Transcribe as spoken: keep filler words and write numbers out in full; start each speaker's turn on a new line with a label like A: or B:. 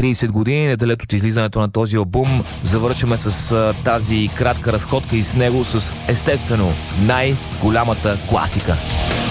A: трийсет години, неделят от излизането на този албум, завършваме с а, тази кратка разходка и с него с естествено най-голямата класика.